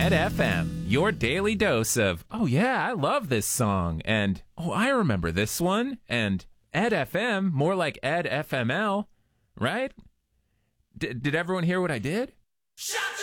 Ed FM, your daily dose of, oh yeah, I love this song, and oh, I remember this one, and Ed FM, more like Ed FML, right? Did everyone hear what I did?